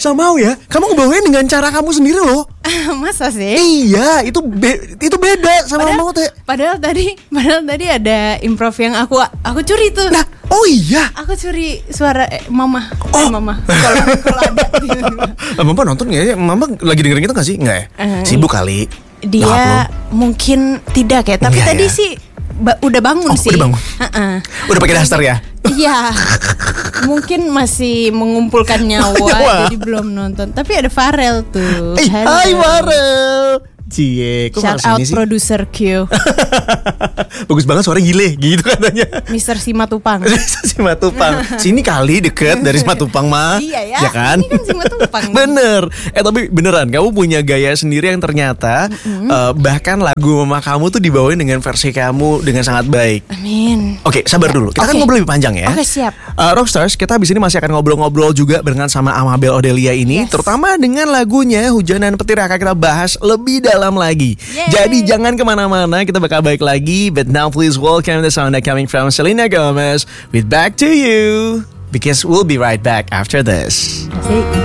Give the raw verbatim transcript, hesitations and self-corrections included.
Somehow ya, kamu ngebawain dengan cara kamu sendiri loh. Masa sih? Iya, itu be- itu beda sama Padahal, mau teh. padahal tadi, padahal tadi ada improv yang aku aku curi tuh. Nah, oh iya. Aku curi suara eh, mama. Oh. Eh, mama. Kalau kalau ada. Mama nonton nggak ya? Mama lagi dengerin kita nggak sih? Nggak ya? Uh, Sibuk kali. Dia Lahap mungkin tidak ya, tapi Enggak tadi ya? sih ba- udah bangun Oh, sih. udah bangun. Uh-uh. Udah pakai daster ya? Iya. Mungkin masih mengumpulkan nyawa, Nyawa. jadi belum nonton. Tapi ada Farel tuh. Eh, Halo. hai Farel. Cie, kok Shout harus out ini sih? producer Q. Bagus banget suara gile, gitu katanya. Mister Simatupang. Simatupang. Sini kali deket dari Simatupang mah. Iya ya. Ya kan? Ini kan Simatupang. Bener. Eh tapi beneran kamu punya gaya sendiri yang ternyata mm-hmm. uh, bahkan lagu mama kamu tuh dibawain dengan versi kamu dengan sangat baik. Amin. Oke, sabar dulu. Kita Oke. kan ngobrol lebih panjang ya. Oke, siap. Uh, Rockstars, kita habis ini masih akan ngobrol-ngobrol juga barengan sama Amabel Odelia ini, Yes. terutama dengan lagunya Hujan dan Petir akan kita bahas lebih dalam lagi. Yay. Jadi jangan kemana-mana, kita bakal balik lagi. But now please welcome the sound that coming from Selena Gomez with Back to You, because we'll be right back after this. Asik.